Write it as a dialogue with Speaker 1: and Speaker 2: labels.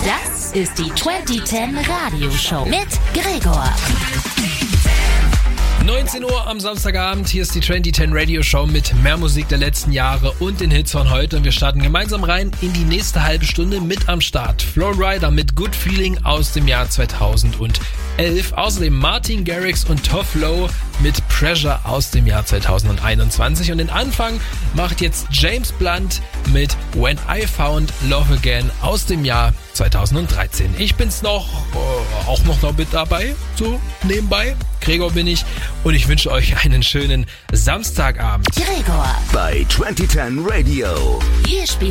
Speaker 1: Das ist die 2010 Radioshow mit Gregor.
Speaker 2: 19 Uhr am Samstagabend, hier ist die 2010 Radio Show mit mehr Musik der letzten Jahre und den Hits von heute. Und wir starten gemeinsam rein in die nächste halbe Stunde mit am Start. Flowrider mit Good Feeling aus dem Jahr 2011. Außerdem Martin Garrix und Tove Lo mit Pressure aus dem Jahr 2021. Und den Anfang macht jetzt James Blunt mit When I Found Love Again aus dem Jahr 2013. Ich bin's auch noch mit dabei, so nebenbei. Gregor bin ich und ich wünsche euch einen schönen Samstagabend.
Speaker 1: Gregor
Speaker 3: Bei 2010 Radio.
Speaker 1: Hier spielt